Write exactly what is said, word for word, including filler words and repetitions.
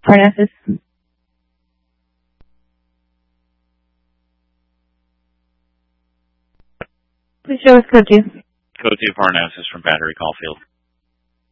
Parnassus. Please show us code two. Code two Parnassus from Battery Caulfield.